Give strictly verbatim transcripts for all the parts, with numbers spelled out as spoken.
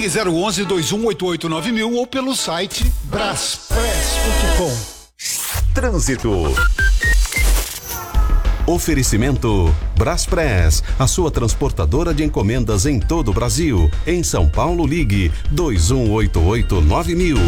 Ligue zero onze, dois um oito oito, nove mil ou pelo site braspress ponto com. Trânsito. Oferecimento Braspress, a sua transportadora de encomendas em todo o Brasil. Em São Paulo, ligue dois um oito oito, nove mil.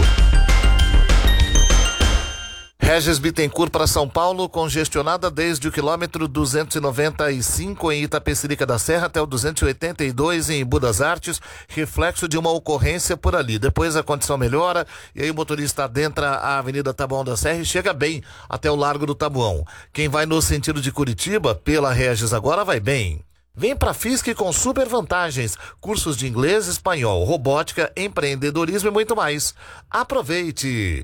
Regis Bittencourt para São Paulo, congestionada desde o quilômetro duzentos e noventa e cinco em Itapecerica da Serra até o duzentos e oitenta e dois em Budas das Artes, reflexo de uma ocorrência por ali. Depois a condição melhora e aí o motorista adentra a Avenida Taboão da Serra e chega bem até o Largo do Taboão. Quem vai no sentido de Curitiba, pela Regis agora, vai bem. Vem pra Fisk com super vantagens, cursos de inglês, espanhol, robótica, empreendedorismo e muito mais. Aproveite!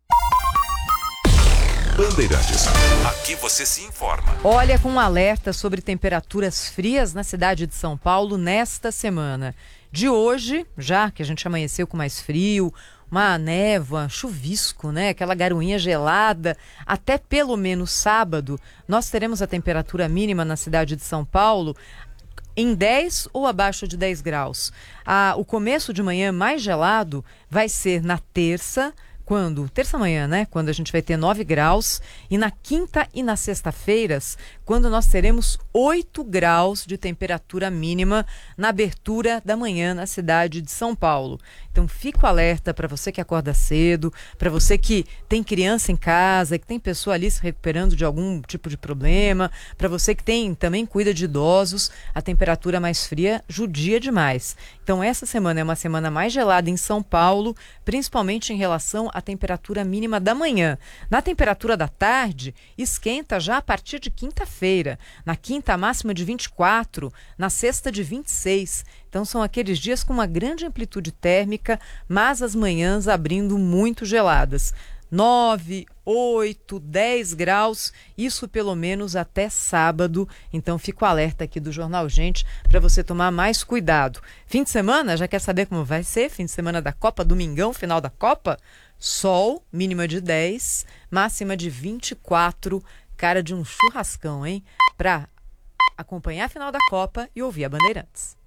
Bandeirantes. Aqui você se informa. Olha, com um alerta sobre temperaturas frias na cidade de São Paulo nesta semana. De hoje, já que a gente amanheceu com mais frio, uma névoa, chuvisco, né? Aquela garoinha gelada, até pelo menos sábado, nós teremos a temperatura mínima na cidade de São Paulo em dez ou abaixo de dez graus. Ah, o começo de manhã mais gelado vai ser na terça, Quando? Terça-manhã, né? Quando a gente vai ter nove graus. E na quinta e na sexta-feiras, quando nós teremos oito graus de temperatura mínima na abertura da manhã na cidade de São Paulo. Então, fica o alerta para você que acorda cedo, para você que tem criança em casa, que tem pessoa ali se recuperando de algum tipo de problema, para você que tem também cuida de idosos, a temperatura mais fria judia demais. Então, essa semana é uma semana mais gelada em São Paulo, principalmente em relação à temperatura mínima da manhã. Na temperatura da tarde, esquenta já a partir de quinta-feira. Na quinta, a máxima de vinte e quatro, na sexta de vinte e seis. Então, são aqueles dias com uma grande amplitude térmica, mas as manhãs abrindo muito geladas. nove, oito, dez graus, isso pelo menos até sábado. Então, fica o alerta aqui do Jornal Gente para você tomar mais cuidado. Fim de semana, já quer saber como vai ser? Fim de semana da Copa, domingão, final da Copa? Sol, mínima de dez, máxima de vinte e quatro, cara de um churrascão, hein? Para acompanhar a final da Copa e ouvir a Bandeirantes.